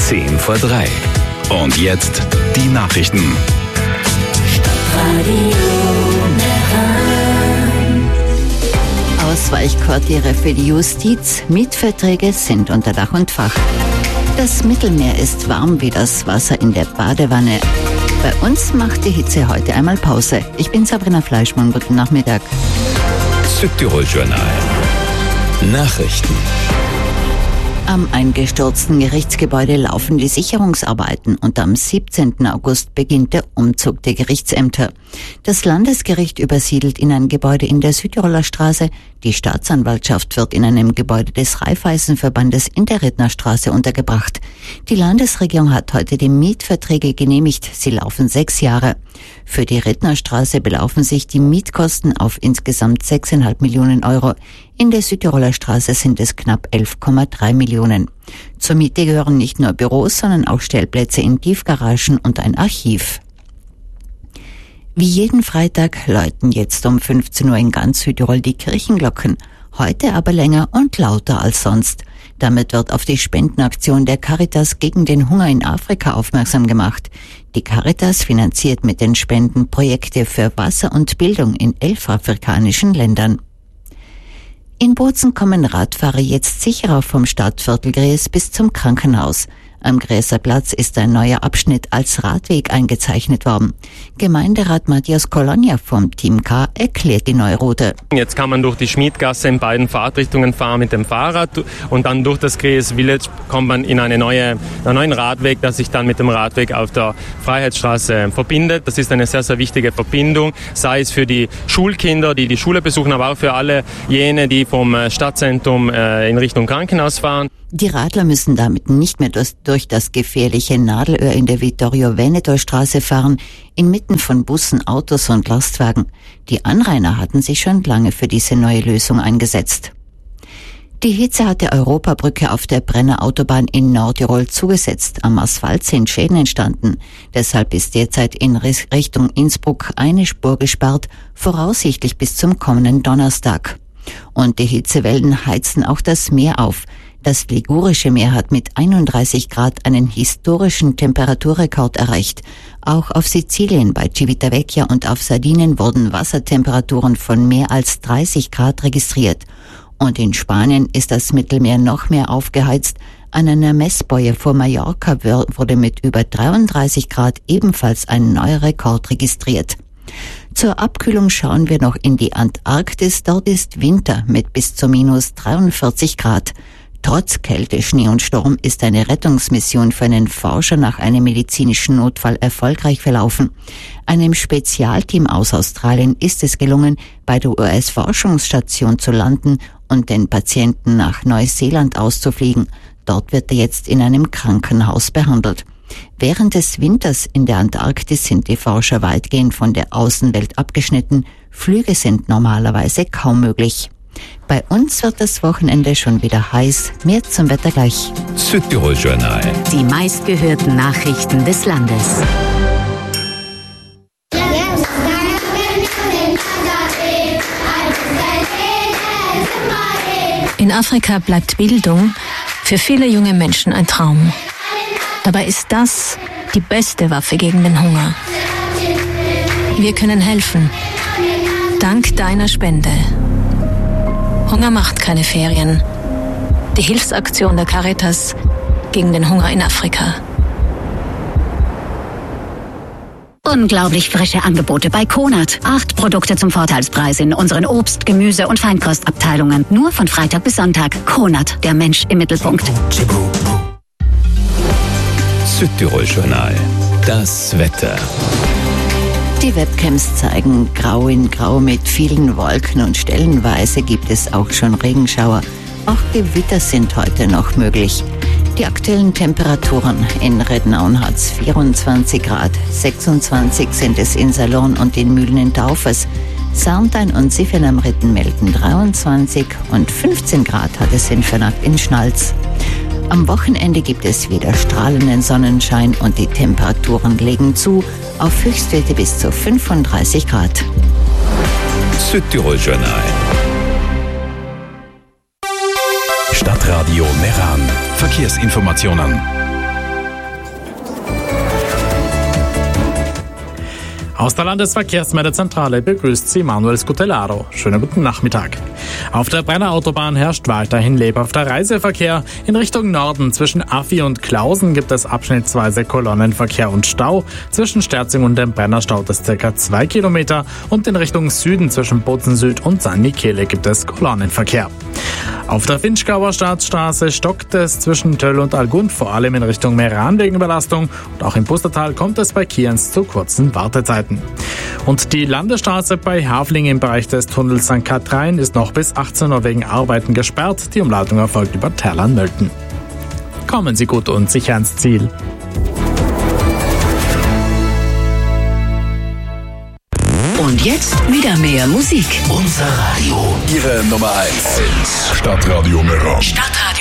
2:10. Und jetzt die Nachrichten. Ausweichquartiere für die Justiz, Mietverträge sind unter Dach und Fach. Das Mittelmeer ist warm wie das Wasser in der Badewanne. Bei uns macht die Hitze heute einmal Pause. Ich bin Sabrina Fleischmann, guten Nachmittag. Südtirol Journal. Nachrichten. Am eingestürzten Gerichtsgebäude laufen die Sicherungsarbeiten und am 17. August beginnt der Umzug der Gerichtsämter. Das Landesgericht übersiedelt in ein Gebäude in der Südtiroler Straße. Die Staatsanwaltschaft wird in einem Gebäude des Raiffeisenverbandes in der Rittnerstraße untergebracht. Die Landesregierung hat heute die Mietverträge genehmigt. Sie laufen 6 Jahre. Für die Rittnerstraße belaufen sich die Mietkosten auf insgesamt 6,5 Millionen Euro. In der Südtiroler Straße sind es knapp 11,3 Millionen. Zur Miete gehören nicht nur Büros, sondern auch Stellplätze in Tiefgaragen und ein Archiv. Wie jeden Freitag läuten jetzt um 15 Uhr in ganz Südtirol die Kirchenglocken. Heute aber länger und lauter als sonst. Damit wird auf die Spendenaktion der Caritas gegen den Hunger in Afrika aufmerksam gemacht. Die Caritas finanziert mit den Spenden Projekte für Wasser und Bildung in 11 afrikanischen Ländern. In Bozen kommen Radfahrer jetzt sicherer vom Stadtviertel Gries bis zum Krankenhaus. Am Gräser Platz ist ein neuer Abschnitt als Radweg eingezeichnet worden. Gemeinderat Matthias Colonia vom Team K erklärt die neue Route. Jetzt kann man durch die Schmiedgasse in beiden Fahrtrichtungen fahren mit dem Fahrrad und dann durch das Gries Village kommt man in einen neuen Radweg, der sich dann mit dem Radweg auf der Freiheitsstraße verbindet. Das ist eine sehr, sehr wichtige Verbindung, sei es für die Schulkinder, die die Schule besuchen, aber auch für alle jene, die vom Stadtzentrum in Richtung Krankenhaus fahren. Die Radler müssen damit nicht mehr durch das gefährliche Nadelöhr in der Vittorio-Veneto-Straße fahren, inmitten von Bussen, Autos und Lastwagen. Die Anrainer hatten sich schon lange für diese neue Lösung eingesetzt. Die Hitze hat der Europabrücke auf der Brenner Autobahn in Nordtirol zugesetzt. Am Asphalt sind Schäden entstanden. Deshalb ist derzeit in Richtung Innsbruck eine Spur gesperrt, voraussichtlich bis zum kommenden Donnerstag. Und die Hitzewellen heizen auch das Meer auf. Das Ligurische Meer hat mit 31 Grad einen historischen Temperaturrekord erreicht. Auch auf Sizilien bei Civitavecchia und auf Sardinien wurden Wassertemperaturen von mehr als 30 Grad registriert. Und in Spanien ist das Mittelmeer noch mehr aufgeheizt. An einer Messboje vor Mallorca wurde mit über 33 Grad ebenfalls ein neuer Rekord registriert. Zur Abkühlung schauen wir noch in die Antarktis. Dort ist Winter mit bis zu minus 43 Grad. Trotz Kälte, Schnee und Sturm ist eine Rettungsmission für einen Forscher nach einem medizinischen Notfall erfolgreich verlaufen. Einem Spezialteam aus Australien ist es gelungen, bei der US-Forschungsstation zu landen und den Patienten nach Neuseeland auszufliegen. Dort wird er jetzt in einem Krankenhaus behandelt. Während des Winters in der Antarktis sind die Forscher weitgehend von der Außenwelt abgeschnitten. Flüge sind normalerweise kaum möglich. Bei uns wird das Wochenende schon wieder heiß. Mehr zum Wetter gleich. Südtirol Journal. Die meistgehörten Nachrichten des Landes. In Afrika bleibt Bildung für viele junge Menschen ein Traum. Dabei ist das die beste Waffe gegen den Hunger. Wir können helfen. Dank deiner Spende. Hunger macht keine Ferien. Die Hilfsaktion der Caritas gegen den Hunger in Afrika. Unglaublich frische Angebote bei Konert. 8 Produkte zum Vorteilspreis in unseren Obst-, Gemüse- und Feinkostabteilungen. Nur von Freitag bis Sonntag. Konert, der Mensch im Mittelpunkt. Südtirol Journal. Das Wetter. Die Webcams zeigen Grau in Grau mit vielen Wolken und stellenweise gibt es auch schon Regenschauer. Auch Gewitter sind heute noch möglich. Die aktuellen Temperaturen: in Rednaun hat es 24 Grad, 26 sind es in Salon und in Mühlen in Taufers. Sarntein und Siffel am Ritten melden 23 und 15 Grad hat es in Vernagt in Schnalz. Am Wochenende gibt es wieder strahlenden Sonnenschein und die Temperaturen legen zu auf Höchstwerte bis zu 35 Grad. Südtirol Journal. Stadtradio Meran. Verkehrsinformationen. Aus der Landesverkehrsmeldezentrale begrüßt Sie Manuel Scutellaro. Schönen guten Nachmittag. Auf der Brenner Autobahn herrscht weiterhin lebhafter Reiseverkehr. In Richtung Norden zwischen Affi und Klausen gibt es abschnittsweise Kolonnenverkehr und Stau. Zwischen Sterzing und dem Brenner staut es ca. 2 Kilometer und in Richtung Süden zwischen Bozen Süd und San Michele gibt es Kolonnenverkehr. Auf der Vinschgauer Staatsstraße stockt es zwischen Töll und Algund, vor allem in Richtung Meran wegen Überlastung. Und auch im Pustertal kommt es bei Kienz zu kurzen Wartezeiten. Und die Landesstraße bei Havling im Bereich des Tunnels St. Katrin ist noch bis 18 Uhr wegen Arbeiten gesperrt. Die Umleitung erfolgt über Terlan-Mölten. Kommen Sie gut und sicher ans Ziel. Und jetzt wieder mehr Musik. Unser Radio. Ihre Nummer 1. Stadtradio Meran. Stadtradio